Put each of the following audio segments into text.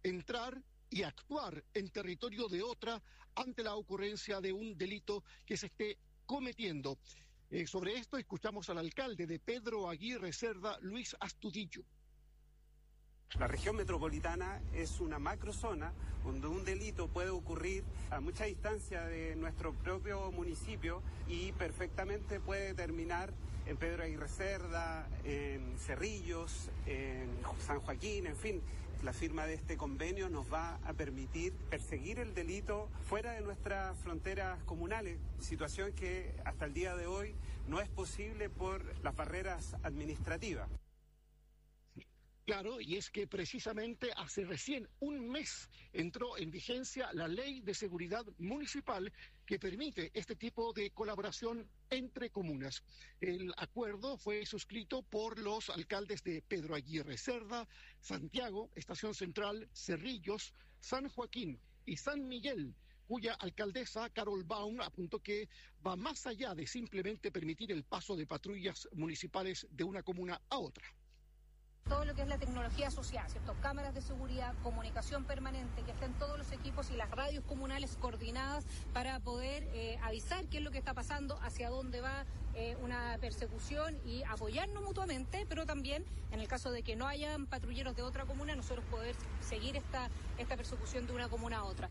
entrar y actuar en territorio de otra ante la ocurrencia de un delito que se esté cometiendo. Sobre esto escuchamos al alcalde de Pedro Aguirre Cerda, Luis Astudillo. La región metropolitana es una macrozona donde un delito puede ocurrir a mucha distancia de nuestro propio municipio y perfectamente puede terminar en Pedro Aguirre Cerda, en Cerrillos, en San Joaquín, en fin. La firma de este convenio nos va a permitir perseguir el delito fuera de nuestras fronteras comunales, situación que hasta el día de hoy no es posible por las barreras administrativas. Claro, y es que precisamente hace recién un mes entró en vigencia la Ley de Seguridad Municipal que permite este tipo de colaboración entre comunas. El acuerdo fue suscrito por los alcaldes de Pedro Aguirre Cerda, Santiago, Estación Central, Cerrillos, San Joaquín y San Miguel, cuya alcaldesa, Carol Baum, apuntó que va más allá de simplemente permitir el paso de patrullas municipales de una comuna a otra. Todo lo que es la tecnología asociada, ¿cierto? Cámaras de seguridad, comunicación permanente, que estén todos los equipos y las radios comunales coordinadas para poder avisar qué es lo que está pasando, hacia dónde va una persecución y apoyarnos mutuamente, pero también en el caso de que no hayan patrulleros de otra comuna, nosotros poder seguir esta persecución de una comuna a otra.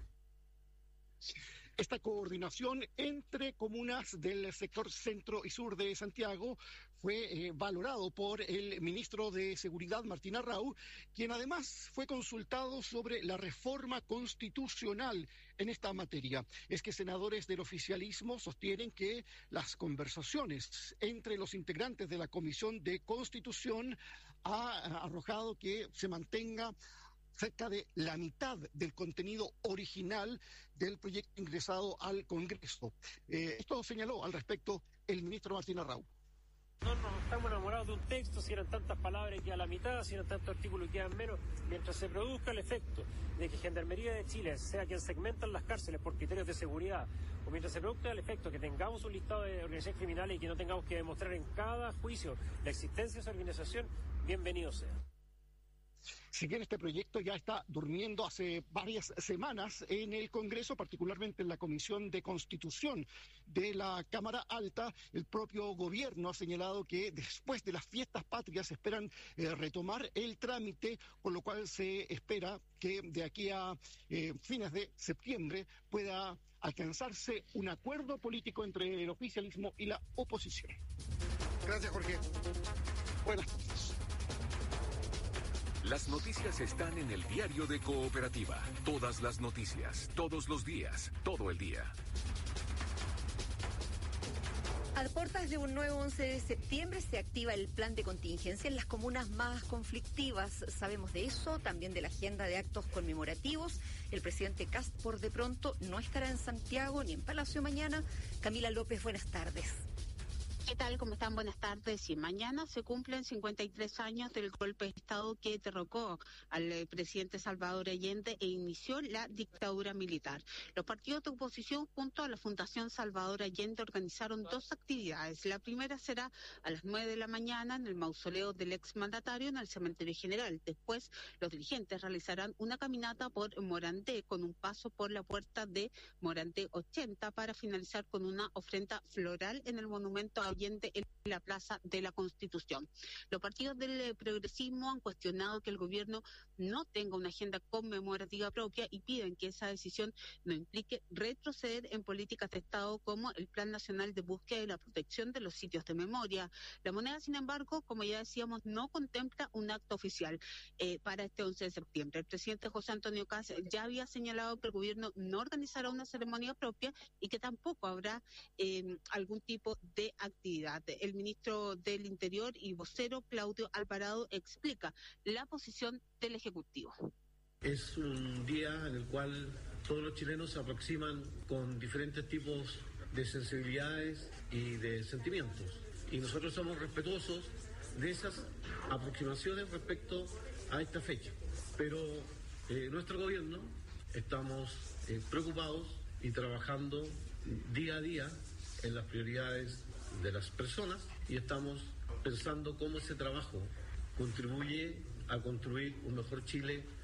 Esta coordinación entre comunas del sector centro y sur de Santiago fue valorado por el ministro de Seguridad, Martín Arrau, quien además fue consultado sobre la reforma constitucional en esta materia. Es que senadores del oficialismo sostienen que las conversaciones entre los integrantes de la Comisión de Constitución ha arrojado que se mantenga cerca de la mitad del contenido original del proyecto ingresado al Congreso. Esto señaló al respecto el ministro Martín Arrau. No estamos enamorados de un texto, si eran tantas palabras y queda la mitad, si eran tantos artículos y quedan menos, mientras se produzca el efecto de que Gendarmería de Chile sea quien segmenta las cárceles por criterios de seguridad, o mientras se produzca el efecto que tengamos un listado de organizaciones criminales y que no tengamos que demostrar en cada juicio la existencia de esa organización, bienvenido sea. Si bien este proyecto ya está durmiendo hace varias semanas en el Congreso, particularmente en la Comisión de Constitución de la Cámara Alta, el propio gobierno ha señalado que después de las fiestas patrias esperan retomar el trámite, con lo cual se espera que de aquí a fines de septiembre pueda alcanzarse un acuerdo político entre el oficialismo y la oposición. Gracias, Jorge. Buenas noches. Las noticias están en el diario de Cooperativa. Todas las noticias, todos los días, todo el día. A puertas de un nuevo 11 de septiembre se activa el plan de contingencia en las comunas más conflictivas. Sabemos de eso, también de la agenda de actos conmemorativos. El presidente Kast, por de pronto, no estará en Santiago ni en Palacio mañana. Camila López, buenas tardes. ¿Qué tal? ¿Cómo están? Buenas tardes. Y mañana se cumplen 53 años del golpe de Estado que derrocó al presidente Salvador Allende e inició la dictadura militar. Los partidos de oposición junto a la Fundación Salvador Allende organizaron dos actividades. La primera será a las 9 de la mañana en el mausoleo del exmandatario en el Cementerio General. Después, los dirigentes realizarán una caminata por Morandé con un paso por la puerta de Morandé 80 para finalizar con una ofrenda floral en el monumento a Allende en la Plaza de la Constitución. Los partidos del progresismo han cuestionado que el gobierno no tenga una agenda conmemorativa propia y piden que esa decisión no implique retroceder en políticas de Estado como el Plan Nacional de Búsqueda y la Protección de los Sitios de Memoria. La moneda, sin embargo, como ya decíamos, no contempla un acto oficial para este 11 de septiembre. El presidente José Antonio Kast ya había señalado que el gobierno no organizará una ceremonia propia y que tampoco habrá algún tipo de actividad. El ministro del Interior y vocero Claudio Alvarado explica la posición del Ejecutivo. Es un día en el cual todos los chilenos se aproximan con diferentes tipos de sensibilidades y de sentimientos. Y nosotros somos respetuosos de esas aproximaciones respecto a esta fecha. Pero nuestro gobierno estamos preocupados y trabajando día a día en las prioridades de las personas y estamos pensando cómo ese trabajo contribuye a construir un mejor Chile